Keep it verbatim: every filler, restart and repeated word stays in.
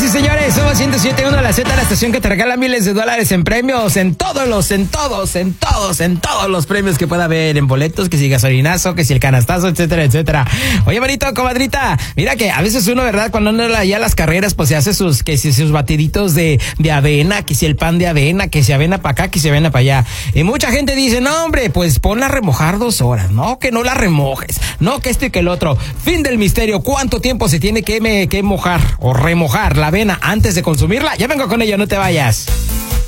Señoras y señores, somos ciento siete punto uno La Z, la estación que te regala miles de dólares en premios, en todos los, en todos, en todos, en todos los premios que pueda haber, en boletos, que si gasolinazo, que si el canastazo, etcétera, etcétera. Oye, manito, comadrita, mira que a veces uno, ¿verdad? Cuando anda ya a las carreras, pues se hace sus, que si sus batiditos de, de avena, que si el pan de avena, que si avena para acá, que si avena para allá. Y mucha gente dice, no, hombre, pues ponla a remojar dos horas, no, que no la remojes, no, que esto y que el otro. Fin del misterio, ¿cuánto tiempo se tiene que, me, que mojar o remojar la avena antes de consumirla? Ya vengo con ello, no te vayas.